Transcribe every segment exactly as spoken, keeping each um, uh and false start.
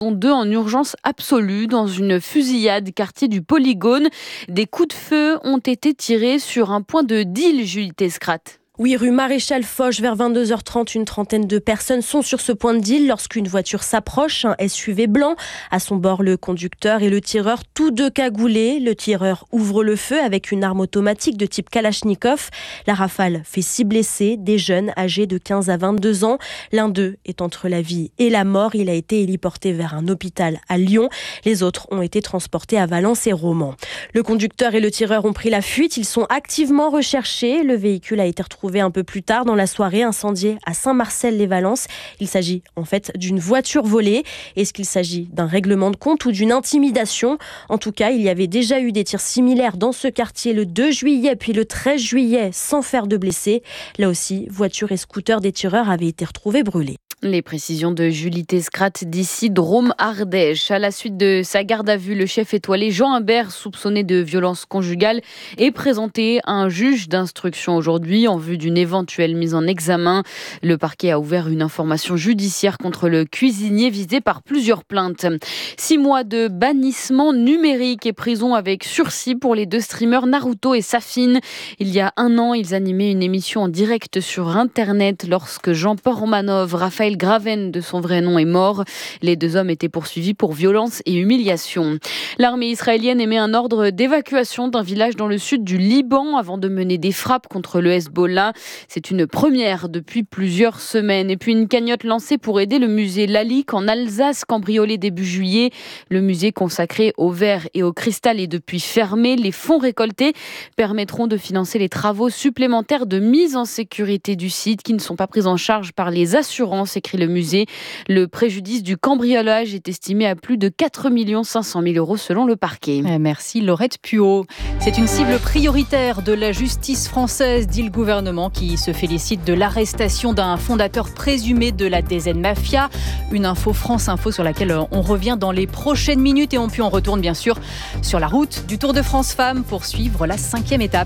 Deux en urgence absolue dans une fusillade quartier du Polygone. Des coups de feu ont été tirés sur un point de deal, Julie Tescrat. Oui, rue Maréchal Foch, vers vingt-deux heures trente, une trentaine de personnes sont sur ce point de deal lorsqu'une voiture s'approche, un S U V blanc. À son bord, le conducteur et le tireur, tous deux cagoulés. Le tireur ouvre le feu avec une arme automatique de type Kalachnikov. La rafale fait six blessés, des jeunes âgés de quinze à vingt-deux ans. L'un d'eux est entre la vie et la mort. Il a été héliporté vers un hôpital à Lyon. Les autres ont été transportés à Valence et Romans. Le conducteur et le tireur ont pris la fuite. Ils sont activement recherchés. Le véhicule a été retrouvé un peu plus tard dans la soirée, incendié à Saint-Marcel-les-Valences. Il s'agit en fait d'une voiture volée. Est-ce qu'il s'agit d'un règlement de compte ou d'une intimidation ? En tout cas, il y avait déjà eu des tirs similaires dans ce quartier le deux juillet puis le treize juillet sans faire de blessés. Là aussi, voiture et scooter des tireurs avaient été retrouvés brûlés. Les précisions de Julie Tescrat d'ici Drôme-Ardèche. À la suite de sa garde à vue, le chef étoilé Jean Imbert, soupçonné de violence conjugale, est présenté à un juge d'instruction aujourd'hui en vue d'une éventuelle mise en examen. Le parquet a ouvert une information judiciaire contre le cuisinier visé par plusieurs plaintes. Six mois de bannissement numérique et prison avec sursis pour les deux streamers Naruto et Safin. Il y a un an, ils animaient une émission en direct sur Internet lorsque Jean Pormanov, Raphaël Graven, de son vrai nom, est mort. Les deux hommes étaient poursuivis pour violence et humiliation. L'armée israélienne émet un ordre d'évacuation d'un village dans le sud du Liban avant de mener des frappes contre le Hezbollah. C'est une première depuis plusieurs semaines. Et puis une cagnotte lancée pour aider le musée Lalique en Alsace, cambriolé début juillet. Le musée consacré au verre et au cristal est depuis fermé. Les fonds récoltés permettront de financer les travaux supplémentaires de mise en sécurité du site qui ne sont pas pris en charge par les assurances, écrit le musée. Le préjudice du cambriolage est estimé à plus de quatre millions cinq cent mille euros selon le parquet. Merci Laurette Puot. C'est une cible prioritaire de la justice française, dit le gouvernement, qui se félicite de l'arrestation d'un fondateur présumé de la D Z Mafia. Une info France Info sur laquelle on revient dans les prochaines minutes et on, puis on retourne bien sûr sur la route du Tour de France Femmes pour suivre la cinquième étape.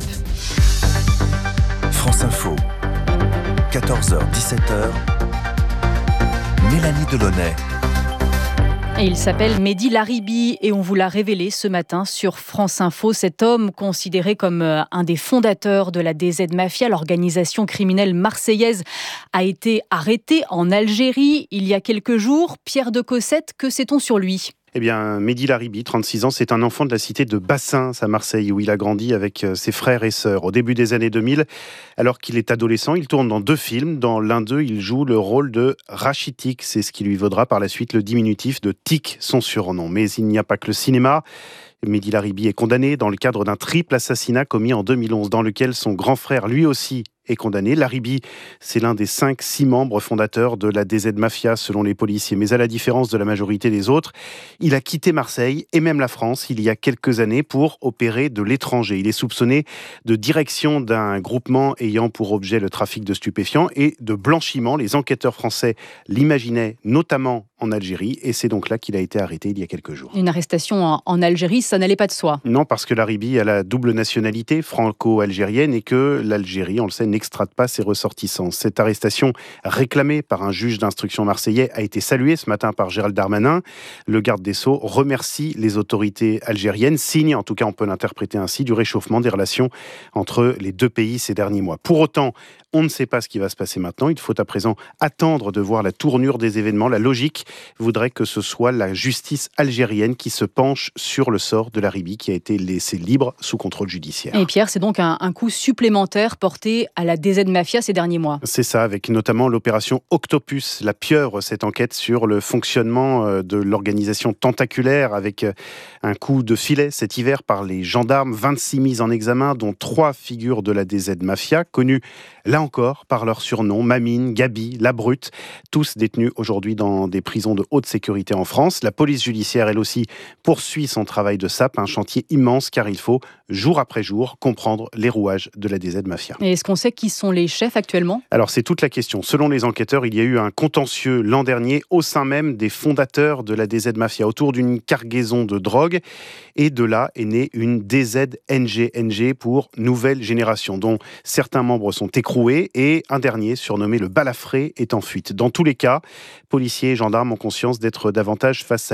France Info, quatorze heures dix-sept heures. Mélanie Delaunay. Et il s'appelle Mehdi Laribi et on vous l'a révélé ce matin sur France Info. Cet homme, considéré comme un des fondateurs de la D Z Mafia, l'organisation criminelle marseillaise, a été arrêté en Algérie il y a quelques jours. Pierre de Cossette, que sait-on sur lui ? Eh bien, Mehdi Laribi, trente-six ans, c'est un enfant de la cité de Bassins, à Marseille, où il a grandi avec ses frères et sœurs. Au début des années deux mille, alors qu'il est adolescent, il tourne dans deux films. Dans l'un d'eux, il joue le rôle de Rachitik. C'est ce qui lui vaudra par la suite le diminutif de Tik, son surnom. Mais il n'y a pas que le cinéma. Mehdi Laribi est condamné dans le cadre d'un triple assassinat commis en deux mille onze, dans lequel son grand frère, lui aussi, est condamné. Laribi, c'est l'un des cinq, six membres fondateurs de la D Z Mafia, selon les policiers. Mais à la différence de la majorité des autres, il a quitté Marseille et même la France il y a quelques années pour opérer de l'étranger. Il est soupçonné de direction d'un groupement ayant pour objet le trafic de stupéfiants et de blanchiment. Les enquêteurs français l'imaginaient notamment en Algérie et c'est donc là qu'il a été arrêté il y a quelques jours. Une arrestation en Algérie, ça n'allait pas de soi. Non, parce que Laribi a la double nationalité franco-algérienne et que l'Algérie, on le sait, n'extrade pas ses ressortissants. Cette arrestation, réclamée par un juge d'instruction marseillais, a été saluée ce matin par Gérald Darmanin. Le garde des Sceaux remercie les autorités algériennes, signe, en tout cas on peut l'interpréter ainsi, du réchauffement des relations entre les deux pays ces derniers mois. Pour autant, on ne sait pas ce qui va se passer maintenant. Il faut à présent attendre de voir la tournure des événements. La logique voudrait que ce soit la justice algérienne qui se penche sur le sort de Laribi, qui a été laissé libre sous contrôle judiciaire. Et Pierre, c'est donc un, un coup supplémentaire porté à la D Z Mafia ces derniers mois. C'est ça, avec notamment l'opération Octopus, la pieuvre, cette enquête sur le fonctionnement de l'organisation tentaculaire, avec un coup de filet cet hiver par les gendarmes, vingt-six mises en examen, dont trois figures de la D Z Mafia, connues là encore par leur surnom, Mamine, Gabi, La Brute, tous détenus aujourd'hui dans des prisons de haute sécurité en France. La police judiciaire, elle aussi, poursuit son travail de sape, un chantier immense car il faut jour après jour, comprendre les rouages de la D Z Mafia. Et est-ce qu'on sait qui sont les chefs actuellement ? Alors c'est toute la question. Selon les enquêteurs, il y a eu un contentieux l'an dernier au sein même des fondateurs de la D Z Mafia autour d'une cargaison de drogue. Et de là est née une D Z N G N G pour Nouvelle Génération, dont certains membres sont écroués et un dernier, surnommé le Balafré, est en fuite. Dans tous les cas, policiers et gendarmes ont conscience d'être davantage face à